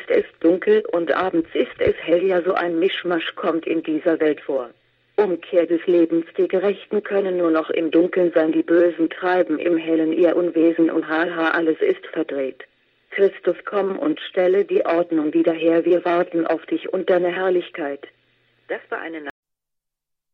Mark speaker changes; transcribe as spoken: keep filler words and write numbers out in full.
Speaker 1: es dunkel und abends ist es hell, ja so ein Mischmasch kommt in dieser Welt vor. Umkehr des Lebens, die Gerechten können nur noch im Dunkeln sein, die Bösen treiben im Hellen ihr Unwesen und haha, alles ist verdreht. Christus, komm und stelle die Ordnung wieder her, wir warten auf dich und deine Herrlichkeit. Das war eine